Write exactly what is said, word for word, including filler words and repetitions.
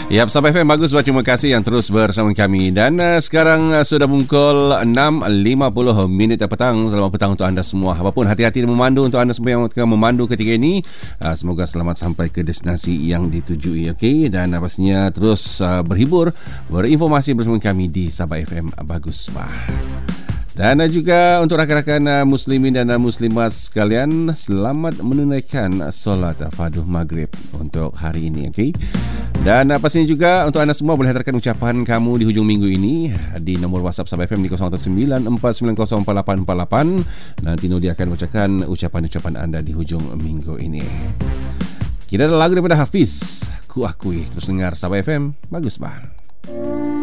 Ya, Sabah F M bagus buat, terima kasih yang terus bersama kami. Dan uh, sekarang uh, sudah pukul enam lima puluh minit petang. Selamat petang untuk anda semua. Apapun, hati-hati memandu untuk anda semua yang tengah memandu ketika ini. Uh, semoga selamat sampai ke destinasi yang ditujui. Okey, dan uh, pastinya terus uh, berhibur, berinformasi bersama kami di Sabah F M Bagus Bah. Dan juga untuk rakan-rakan muslimin dan muslimat sekalian, selamat menunaikan solat fardu maghrib untuk hari ini. Okay? Dan pastinya juga untuk anda semua boleh hantarkan ucapan kamu di hujung minggu ini di nombor WhatsApp Sabah F M di kosong satu sembilan empat sembilan kosong empat lapan empat lapan. Nanti Nudi akan bacakan ucapan-ucapan anda di hujung minggu ini. Kita ada lagu daripada Hafiz, Ku Akui. Terus dengar Sabah F M Bagus Bah.